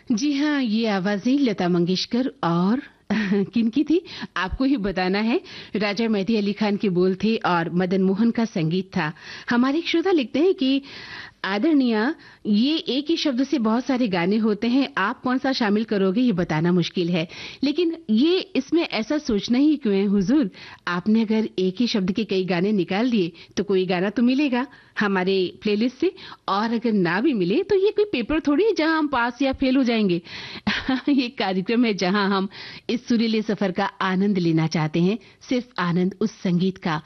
जी हाँ, ये आवाज़ें लता मंगेशकर और किनकी थी आपको ही बताना है। राजा मेहदी अली खान के बोल थे और मदन मोहन का संगीत था। हमारे एक श्रोता लिखते हैं कि आदरणीय, ये एक ही शब्द से बहुत सारे गाने होते हैं, आप कौन सा शामिल करोगे ये बताना मुश्किल है, लेकिन ये इसमें ऐसा सोचना ही क्यों है हुजूर। आपने अगर एक ही शब्द के कई गाने निकाल दिए तो कोई गाना तो मिलेगा हमारे प्लेलिस्ट से, और अगर ना भी मिले तो ये कोई पेपर थोड़ी है जहां हम पास या फेल हो जाएंगे। ये कार्यक्रम है जहां हम इस सुरीले सफर का आनंद लेना चाहते हैं, सिर्फ आनंद उस संगीत का,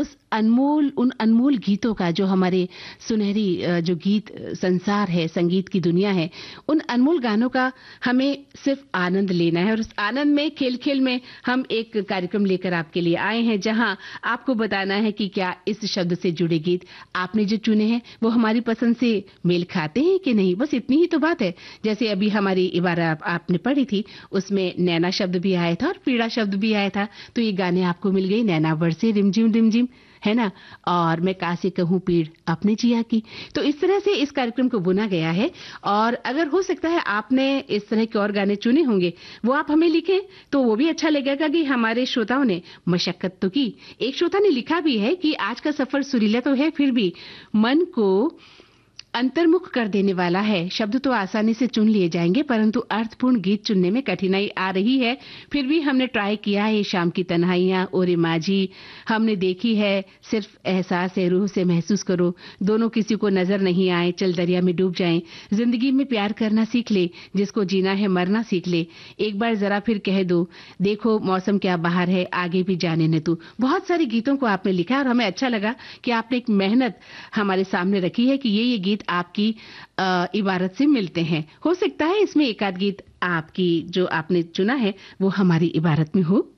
उन अनमोल गीतों का जो हमारे सुनहरी जो गीत संसार है, संगीत की दुनिया है, उन अनमोल गानों का हमें सिर्फ आनंद लेना है। और उस आनंद में, खेल खेल में हम एक कार्यक्रम लेकर आपके लिए आए हैं जहां आपको बताना है कि क्या इस शब्द से जुड़े गीत आपने जो चुने हैं वो हमारी पसंद से मेल खाते हैं कि नहीं। बस इतनी ही तो बात है। जैसे अभी हमारी इबारत आपने पढ़ी थी, उसमें नैना शब्द भी आया था और पीड़ा शब्द भी आया था, तो ये गाने आपको मिल गए। नैना बरसे रिमझिम रिमझिम, है ना, और मैं कासे कहूं पीड़ अपने जिया की। तो इस तरह से इस कार्यक्रम को बुना गया है। और अगर हो सकता है आपने इस तरह के और गाने चुने होंगे, वो आप हमें लिखें तो वो भी अच्छा लगेगा कि हमारे श्रोताओं ने मशक्कत तो की। एक श्रोता ने लिखा भी है कि आज का सफर सुरीला तो है, फिर भी मन को अंतर्मुख कर देने वाला है। शब्द तो आसानी से चुन लिए जाएंगे, परंतु अर्थपूर्ण गीत चुनने में कठिनाई आ रही है। फिर भी हमने ट्राई किया है। शाम की तन्हाइयां, ओरे माझी हमने देखी है, सिर्फ एहसास है रूह से महसूस करो, दोनों किसी को नजर नहीं आए, चल दरिया में डूब जाएं, जिंदगी में प्यार करना सीख ले, जिसको जीना है मरना सीख ले, एक बार जरा फिर कह दो, देखो मौसम क्या बाहर है, आगे भी जाने न तू। बहुत सारे गीतों को आपने लिखा और हमें अच्छा लगा कि आपने एक मेहनत हमारे सामने रखी है कि ये गीत आपकी इबारत से मिलते हैं। हो सकता है इसमें एक आध गीत आपकी जो आपने चुना है वो हमारी इबारत में हो।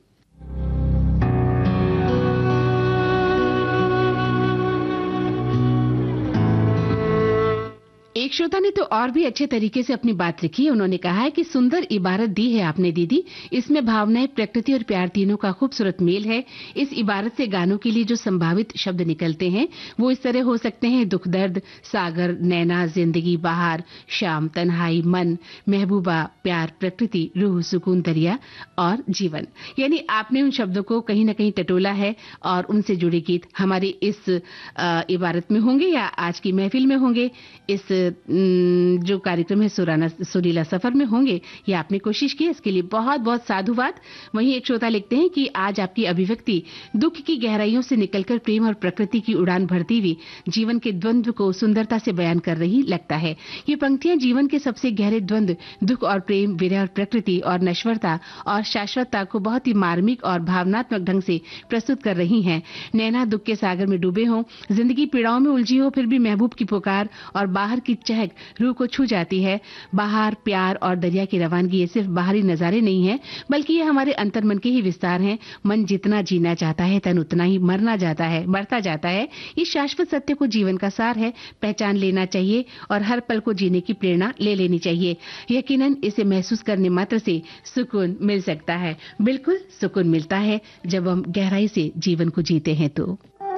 एक श्रोता ने तो और भी अच्छे तरीके से अपनी बात लिखी है। उन्होंने कहा है कि सुंदर इबारत दी है आपने दीदी, इसमें भावनाएं, प्रकृति और प्यार तीनों का खूबसूरत मेल है। इस इबारत से गानों के लिए जो संभावित शब्द निकलते हैं वो इस तरह हो सकते हैं: दुख दर्द, सागर, नैना, जिंदगी, बाहर, शाम, तन्हाई, मन, महबूबा, प्यार, प्रकृति, रूह, सुकून, दरिया और जीवन। यानी आपने उन शब्दों को कहीं न कहीं टटोला है और उनसे जुड़े गीत हमारी इस इबारत में होंगे या आज की महफिल में होंगे, इस जो कार्यक्रम है सुरीला सफर में होंगे। ये आपने कोशिश की, इसके लिए बहुत बहुत साधुवाद। वहीं एक श्रोता लिखते हैं कि आज आपकी अभिव्यक्ति दुख की गहराइयों से निकलकर प्रेम और प्रकृति की उड़ान भरती हुई जीवन के द्वंद्व को सुंदरता से बयान कर रही लगता है। ये पंक्तियां जीवन के सबसे गहरे द्वंद्व, दुख और प्रेम, विरह और प्रकृति, और नश्वरता और शाश्वतता को बहुत ही मार्मिक और भावनात्मक ढंग से प्रस्तुत कर रही हैं। नैना दुख के सागर में डूबे हो, जिंदगी पीड़ाओं में उलझी हो, फिर भी महबूब की पुकार और बाहर की चहक रूह को छू जाती है। बाहर, प्यार और दरिया की रवानगी ये सिर्फ बाहरी नजारे नहीं है, बल्कि ये हमारे अंतर्मन के ही विस्तार हैं। मन जितना जीना चाहता है, तन उतना ही मरता जाता है। ये शाश्वत सत्य को जीवन का सार है, पहचान लेना चाहिए और हर पल को जीने की प्रेरणा ले लेनी चाहिए। यकीनन इसे महसूस करने मात्र से सुकून मिल सकता है। बिल्कुल सुकून मिलता है जब हम गहराई से जीवन को जीते हैं तो।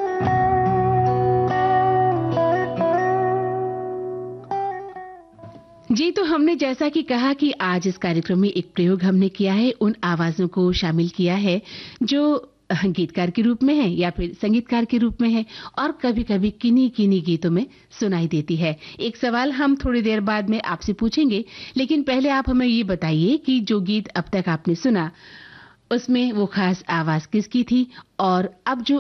जी, तो हमने जैसा कि कहा कि आज इस कार्यक्रम में एक प्रयोग हमने किया है, उन आवाजों को शामिल किया है जो गीतकार के रूप में है या फिर संगीतकार के रूप में है और कभी-कभी किन्हीं गीतों में सुनाई देती है। एक सवाल हम थोड़ी देर बाद में आपसे पूछेंगे, लेकिन पहले आप हमें ये बताइए कि जो गीत अब तक आपने सुना उसमें वो खास आवाज किसकी थी, और अब जो